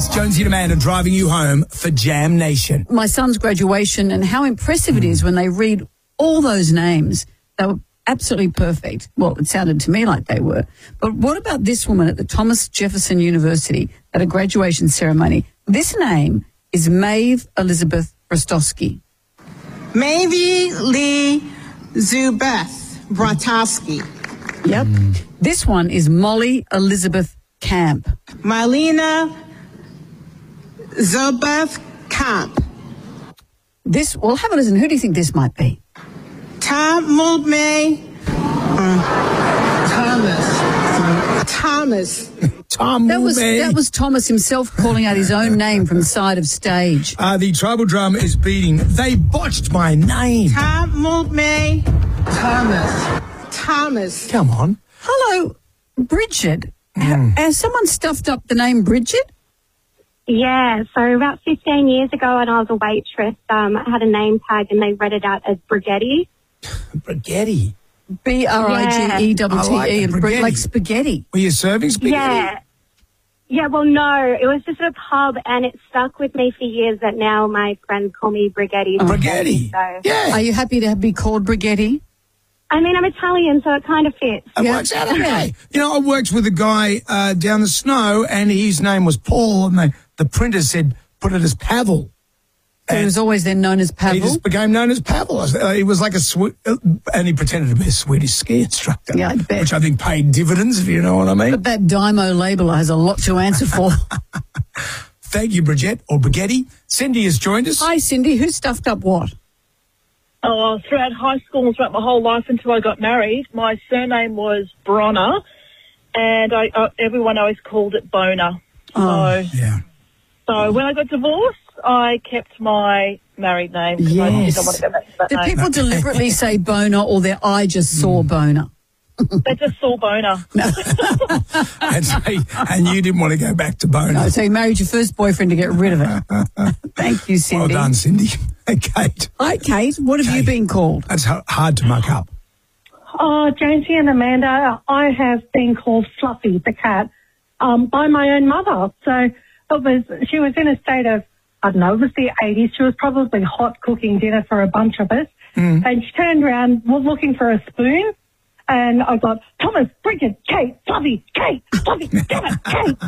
It's Jonesy and Amanda driving you home for Jam Nation. My son's graduation and how impressive it is when they read all those names. They were absolutely perfect. Well, it sounded to me like they were. But what about this woman at the Thomas Jefferson University at a graduation ceremony? This name is Maeve Elizabeth Rostowski. Maeve Lee Zubeth Bratowski. Yep. This one is Molly Elizabeth Camp. Marlena Zubeth Camp. This, well, have a listen. Who do you think this might be? Thomas. Tom Mulvey. That was Thomas himself calling out his own name from the side of stage. The tribal drum is beating. They botched my name. Thomas. Come on. Hello, Bridget. Has someone stuffed up the name Bridget? Yeah, so about 15 years ago when I was a waitress, I had a name tag and they read it out as Brigetti. Brigetti. Brigetti, like like spaghetti. Were you serving spaghetti? Yeah. Yeah, well, no, it was just at a pub and it stuck with me for years that now my friends call me Brigetti. Brigetti. So. Yeah. Are you happy to be called Brigetti? I mean, I'm Italian, so it kind of fits. It works out okay. You know, I worked with a guy down the snow and his name was Paul and the printer said put it as Pavel. So he was always then known as Pavel? He just became known as Pavel. He was like and he pretended to be a Swedish ski instructor. Yeah, I bet. Which I think paid dividends, if you know what I mean. But that Dymo labeler has a lot to answer for. Thank you, Bridget, or Brigetti. Cindy has joined us. Hi, Cindy. Who stuffed up what? Oh, throughout high school and throughout my whole life until I got married, my surname was Bronner, and everyone always called it Boner. So when I got divorced, I kept my married name because I did not want to go back to that Do name. people deliberately say Boner or their I just saw Boner? They just saw Boner. and you didn't want to go back to Boner. No, so you married your first boyfriend to get rid of it. Thank you, Cindy. Well done, Cindy. Hey, Kate. Hi, Kate. What have you been called? That's hard to muck up. Oh, Jonesy and Amanda, I have been called Fluffy, the cat, by my own mother. So she was in a state of, I don't know, it was the 80s. She was probably hot cooking dinner for a bunch of us. And she turned around, was looking for a spoon. And I got Thomas, Bridget, Kate, Fluffy, Kate, Fluffy, damn it,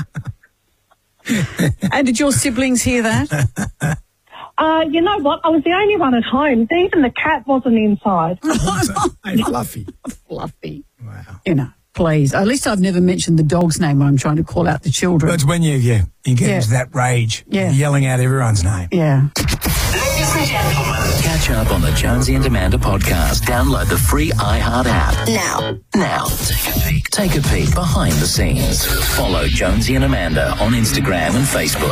Kate. And did your siblings hear that? You know what? I was the only one at home. Even the cat wasn't inside. Hey, Fluffy. Fluffy. Wow. You know, please. At least I've never mentioned the dog's name when I'm trying to call out the children. That's when you get into that rage. Yeah. Yelling out everyone's name. Yeah. Ladies and gentlemen. Catch up on the Jonesy and Amanda podcast. Download the free iHeart app. Now. Take a peek behind the scenes. Follow Jonesy and Amanda on Instagram and Facebook.